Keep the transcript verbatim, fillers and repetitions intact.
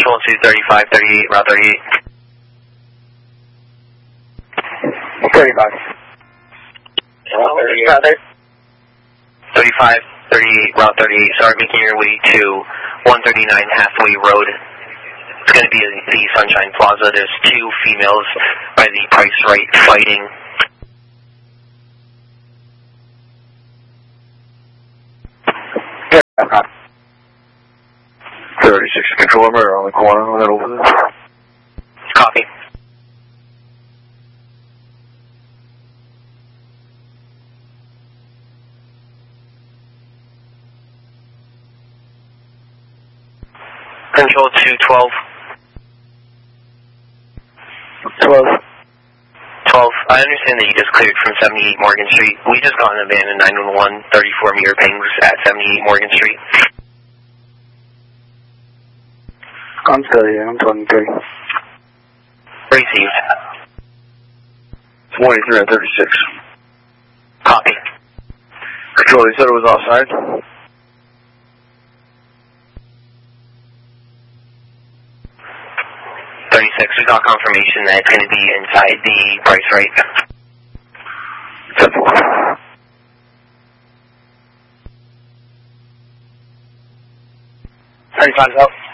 Control to thirty-five thirty-eight, route thirty-eight. thirty-five. Route thirty-eight. thirty-five thirty-eight, route thirty-eight. Sorry, making your way to one thirty-nine Hathaway Road. It's going to be the Sunshine Plaza. There's two females by the Price Right fighting. Yeah. thirty-six Control, we're on the corner. On that over there. Copy. Control two twelve. twelve. twelve. I understand that you just cleared from seventy-eight Morgan Street. We just got an abandoned nine one one, thirty-four meter pings at seventy-eight Morgan Street. I'm still here. I'm twenty-three. Received. twenty-three and thirty-six. Copy. Control, you said it was outside? thirty-six, we got confirmation that it's going to be inside the Price Right. ten four. thirty-five's out.